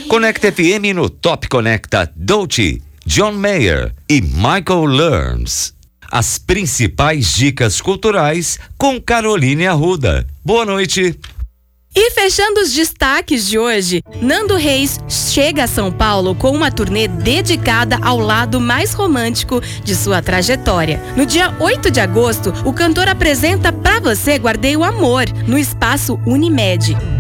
Conecta FM no Top Conecta Dolce, John Mayer e Michael Learns. As principais dicas culturais com Caroline Arruda. Boa noite. E fechando os destaques de hoje, Nando Reis chega a São Paulo com uma turnê dedicada ao lado mais romântico de sua trajetória. No dia 8 de agosto, o cantor apresenta Pra Você Guardei o Amor, no Espaço Unimed.